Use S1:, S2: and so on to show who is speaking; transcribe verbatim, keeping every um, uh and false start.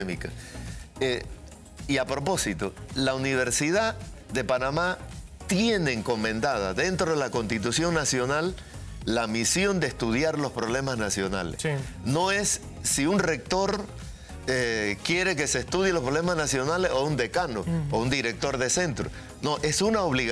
S1: Eh, y a propósito, la Universidad de Panamá tiene encomendada dentro de la Constitución Nacional la misión de estudiar los problemas nacionales.
S2: Sí.
S1: No es si un rector eh, quiere que se estudie los problemas nacionales o un decano uh-huh. o un director de centro. No, es una obligación.